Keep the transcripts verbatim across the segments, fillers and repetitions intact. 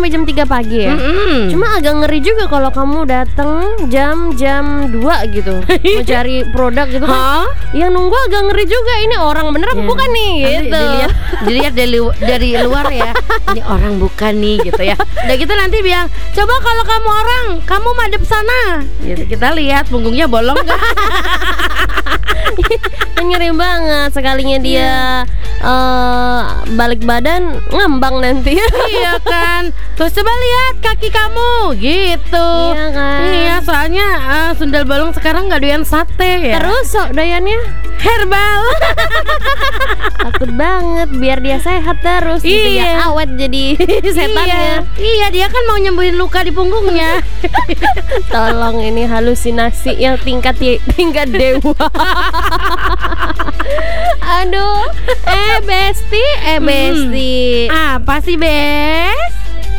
sampai jam tiga pagi ya. Mm-mm. Cuma agak ngeri juga kalau kamu datang jam-jam dua gitu mau cari produk gitu kan. Hah? Yang nunggu agak ngeri juga, ini orang bener apa Ya. bukan nih Nanti gitu. dilihat, dilihat dari, dari luar ya. Ini orang bukan nih gitu ya. Udah gitu nanti bilang, coba kalau kamu orang, kamu madep sana. Gitu, kita lihat punggungnya bolong nggak? Ngeri banget sekalinya dia eh, balik badan ngambang nanti. Iya kan. Terus coba lihat kaki kamu gitu. Iya kan. Iya, soalnya eh, sundal bolong sekarang nggak doyan sate ya. Terus sok doyannya herbal. takut banget biar dia sehat terus gitu Iya. ya, awet jadi setannya. Iya, iya, dia kan mau nyembuhin luka di punggungnya. Tolong, ini halusinasi yang tingkat ye- tingkat dewa. Aduh, eh Besti, eh Besti. Apa sih, Bes?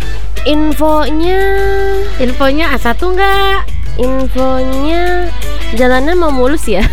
Infonya, Infonya A satu nggak? infonya jalannya mau mulus ya?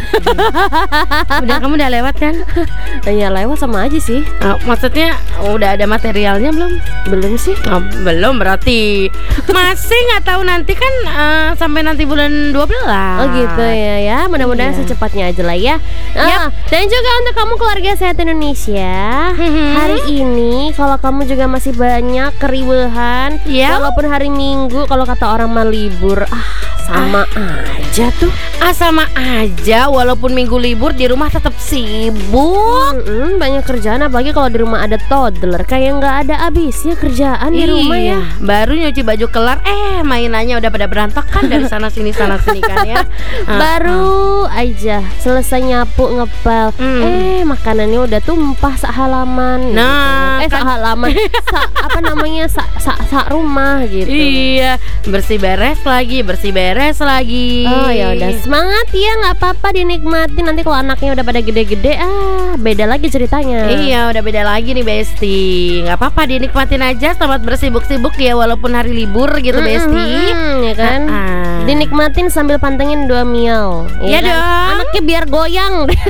Udah, kamu udah lewat kan? Ya lewat sama aja sih. Oh, maksudnya udah ada materialnya belum? Belum sih. Oh, belum berarti masih nggak tahu, nanti kan eh, sampai nanti bulan dua belas. Oh gitu ya ya. Mudah-mudahan Iya. secepatnya aja lah ya. Ah, dan juga untuk kamu keluarga sehat Indonesia, Mhm. hari ini kalau kamu juga masih banyak keriuhan, Ya. walaupun hari Minggu kalau kata orang mah libur, ah sama aja tuh. Ah, sama aja, walaupun minggu libur di rumah tetap sibuk. Mm-mm, banyak kerjaan, apalagi kalau di rumah ada toddler, kayak nggak ada habisnya kerjaan di rumah ya. Baru nyuci baju kelar, eh mainannya udah pada berantakan dari sana sini sana sini kan ya. Ah, Baru aja selesai nyapu ngepel, Hmm. eh makanannya udah tumpah sak halaman. Nah, gitu. eh sak kan- halaman, sak apa namanya sak sak sak rumah gitu. Iya, bersih beres lagi, bersih beres lagi. Oh ya udah, semangat ya, nggak apa-apa, dinikmati. Nanti kalau anaknya udah pada gede-gede, ah beda lagi ceritanya. Iya, udah beda lagi nih Besti. Nggak apa-apa, dinikmatin aja, selamat bersibuk-sibuk ya, walaupun hari libur gitu Mm, Besti. mm, mm, ya kan. Ah, ah. Dinikmatin sambil pantengin dua miau. Iya kan? dong. Anaknya biar goyang.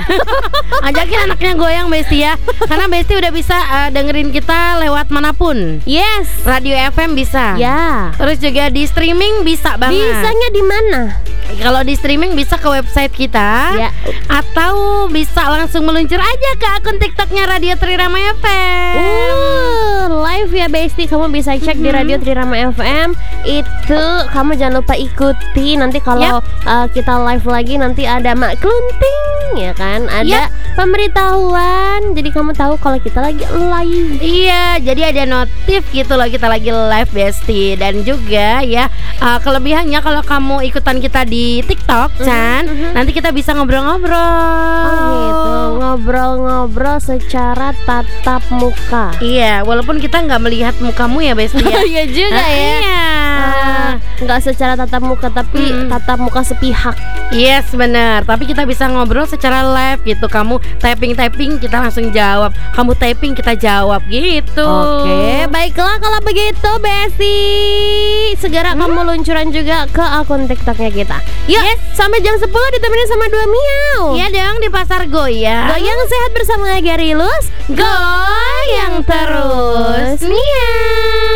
Ajakin anaknya goyang Besti ya. Karena Besti udah bisa eh, dengerin kita lewat manapun. Yes. Radio F M bisa. Ya. Terus juga di streaming bisa banget. Bisanya di mana? Kalau di streaming bisa ke website kita, Ya. atau bisa langsung meluncur aja ke akun TikToknya Radio Trirama F M. Uh, live ya Besti, kamu bisa cek di Radio Trirama F M. Itu kamu jangan lupa ikuti. Nanti kalau uh, kita live lagi nanti ada Mak Klunting ya kan, ada Yap. pemberitahuan. Jadi kamu tahu kalau kita lagi live. Iya, jadi ada notif gitu loh, kita lagi live Besti. Dan juga ya uh, kelebihannya kalau kamu ikutan kita di TikTok, Chan, mhm. nanti kita bisa ngobrol-ngobrol. Oh gitu, ngobrol-ngobrol secara tatap muka. Iya, walaupun kita nggak melihat mukamu ya Besti ya. Iya juga Ah, ya. Iya. Ah, nggak secara tatap muka, tapi Mm. tatap muka sepihak. Yes, benar. Tapi kita bisa ngobrol secara live gitu. Kamu typing-typing, kita langsung jawab. Kamu typing, kita jawab gitu. Oke, baiklah kalau begitu Besti, segera kamu luncuran juga ke akun TikToknya kita. Yuk, Yes. sampai jam sepuluh ditemenin sama dua miau. Iya dong, di pasar goyang. Goyang sehat bersama Garilus. Goyang terus. Miau.